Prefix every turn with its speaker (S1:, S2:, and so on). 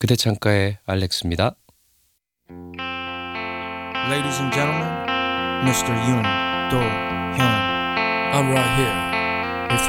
S1: 그대 창가의 알렉스입니다.
S2: Ladies and gentlemen, Mr. Yoon Do Hyun.
S3: I'm right here.